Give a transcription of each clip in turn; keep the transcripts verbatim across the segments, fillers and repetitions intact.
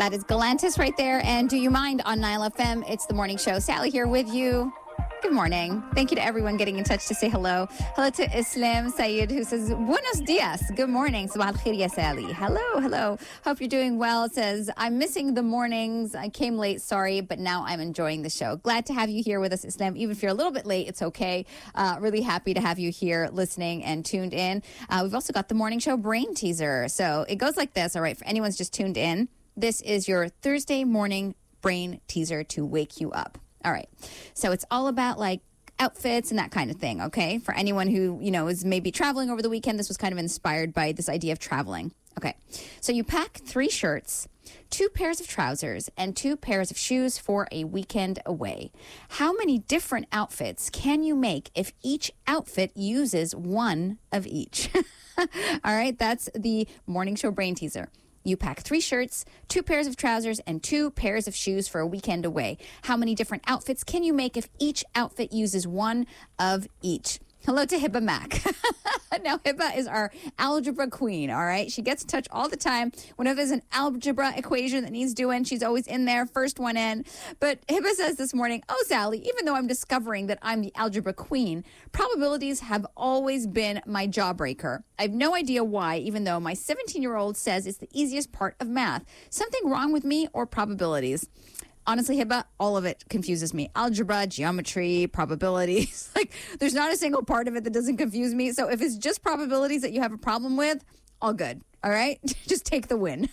That is Galantis right there. And Do You Mind on Nile F M. It's the morning show. Sally here with you. Good morning. Thank you to everyone getting in touch to say hello. Hello to Islam Sayed, who says, Buenos dias. Good morning. Sabah al-khair ya Sally. Hello, hello. Hope you're doing well. Says, I'm missing the mornings. I came late, sorry, but now I'm enjoying the show. Glad to have you here with us, Islam. Even if you're a little bit late, it's okay. Uh, really happy to have you here listening and tuned in. Uh, we've also got the morning show brain teaser. So it goes like this, all right, for anyone's just tuned in. This is your Thursday morning brain teaser to wake you up. All right. So it's all about like outfits and that kind of thing, okay? For anyone who, you know, is maybe traveling over the weekend, this was kind of inspired by this idea of traveling. Okay. So you pack three shirts, two pairs of trousers, and two pairs of shoes for a weekend away. How many different outfits can you make if each outfit uses one of each? All right. That's the morning show brain teaser. You pack three shirts, two pairs of trousers, and two pairs of shoes for a weekend away. How many different outfits can you make if each outfit uses one of each? Hello to Hiba Mac. Now, Hiba is our algebra queen, all right? She gets in touch all the time. Whenever there's an algebra equation that needs doing, she's always in there, first one in. But Hiba says this morning, oh, Sally, even though I'm discovering that I'm the algebra queen, probabilities have always been my jawbreaker. I have no idea why, even though my seventeen-year-old says it's the easiest part of math. Something wrong with me or probabilities? Honestly, Hiba, all of it confuses me. Algebra, geometry, probabilities. Like, there's not a single part of it that doesn't confuse me. So if it's just probabilities that you have a problem with, all good. All right? Just take the win.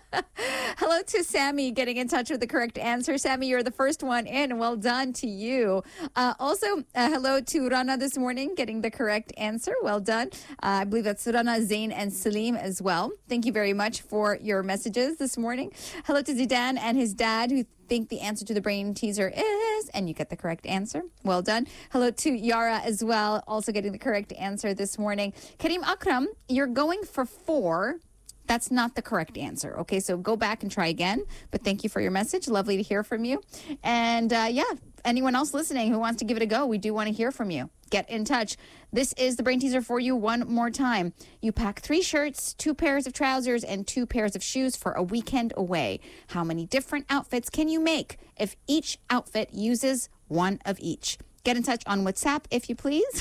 Hello to Sammy getting in touch with the correct answer. Sammy, you're the first one in. Well done to you. Uh, also, uh, hello to Rana this morning getting the correct answer. Well done. Uh, I believe that's Rana, Zain, and Salim as well. Thank you very much for your messages this morning. Hello to Zidane and his dad who think the answer to the brain teaser is, and you get the correct answer. Well done. Hello to Yara as well, also getting the correct answer this morning. Kareem Akram, you're going for four. That's not the correct answer. Okay, so go back and try again. But thank you for your message. Lovely to hear from you. And uh, yeah, anyone else listening who wants to give it a go, we do want to hear from you. Get in touch. This is the brain teaser for you one more time. You pack three shirts, two pairs of trousers, and two pairs of shoes for a weekend away. How many different outfits can you make if each outfit uses one of each? Get in touch on WhatsApp, if you please.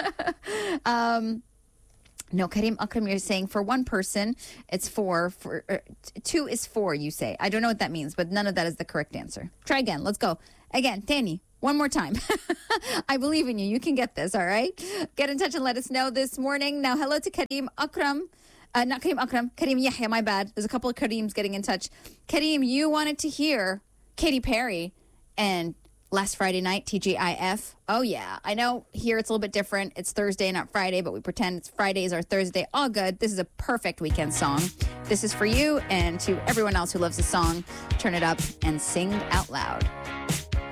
um... No, Karim Akram, you're saying for one person, it's four. For uh, two is four, you say. I don't know what that means, but none of that is the correct answer. Try again. Let's go. Again, Tani, one more time. I believe in you. You can get this, all right? Get in touch and let us know this morning. Now, hello to Karim Akram. Uh, not Karim Akram. Karim Yahya, my bad. There's a couple of Karims getting in touch. Karim, you wanted to hear Katy Perry and Last Friday Night, T G I F. Oh, yeah. I know here it's a little bit different. It's Thursday, not Friday, but we pretend it's Fridays or Thursday. All good. This is a perfect weekend song. This is for you and to everyone else who loves the song. Turn it up and sing out loud.